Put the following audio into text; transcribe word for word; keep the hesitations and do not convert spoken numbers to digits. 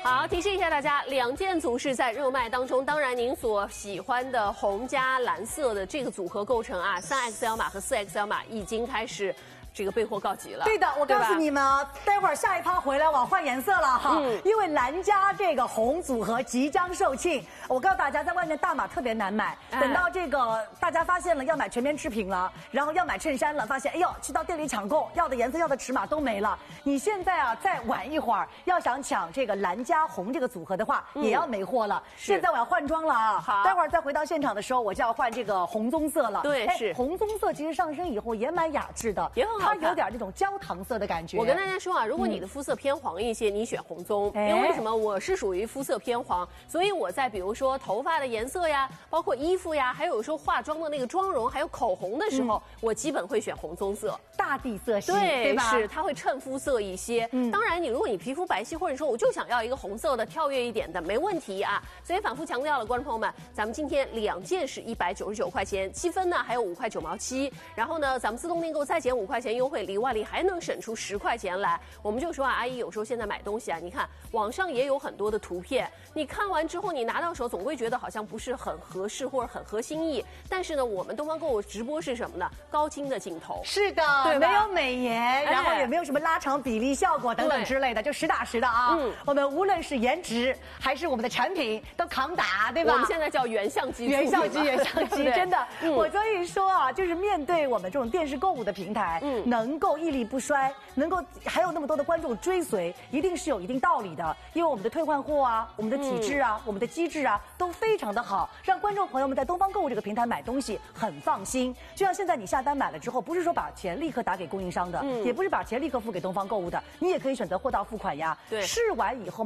好，提示一下大家，两件组是在热卖当中。当然，您所喜欢的红加蓝色的这个组合构成啊，三 X L 码和四 X L 码已经开始。 这个备货告急了。 对的，我告诉你们啊，待会儿下一趴回来我要换颜色了哈，嗯、因为蓝加这个红组合即将售罄。我告诉大家，在外面大码特别难买，哎、等到这个大家发现了要买全棉织品了，然后要买衬衫了，发现哎呦，去到店里抢购，要的颜色要的尺码都没了。你现在啊，再晚一会儿要想抢这个蓝加红这个组合的话，嗯、也要没货了。现在我要换装了啊，好，待会儿再回到现场的时候，我就要换这个红棕色了。 对， 哎、 是红棕色，其实上身以后也蛮雅致的， 也很好。 它有点这种焦糖色的感觉。 我跟大家说啊，如果你的肤色偏黄一些，嗯、你选红棕，因为为什么？我是属于肤色偏黄，所以我在比如说头发的颜色呀，包括衣服呀，还有说化妆的那个妆容，还有口红的时候，嗯、我基本会选红棕色， 大地色系， 对， 对吧？ 是它会衬肤色一些。嗯，当然，你如果你皮肤白皙，或者说我就想要一个红色的跳跃一点的，没问题啊。所以反复强调了，观众朋友们，咱们今天两件是一百九十九块钱，积分呢还有五块九毛七，然后呢，咱们自动订购再减五块钱优惠，里外里还能省出十块钱来。我们就说啊，阿姨有时候现在买东西啊，你看网上也有很多的图片，你看完之后你拿到手总会觉得好像不是很合适或者很合心意。但是呢，我们东方购物直播是什么呢？高清的镜头， 是的，对，没有美颜，然后也没有什么拉长比例效果等等之类的，就实打实的啊。嗯，我们无论是颜值还是我们的产品都扛打，对吧？ 我们现在叫原相机， 原相机，原相机，真的。嗯、我所以说啊，就是面对我们这种电视购物的平台，嗯，能够屹立不衰，能够还有那么多的观众追随，一定是有一定道理的。因为我们的退换货啊，我们的体制啊，嗯、我们的机制啊，都非常的好，让观众朋友们在东方购物这个平台买东西很放心。就像现在你下单买了之后，不是说把钱立刻打给供应商的，嗯、也不是把钱立刻付给东方购物的，你也可以选择货到付款呀。 对， 试完以后。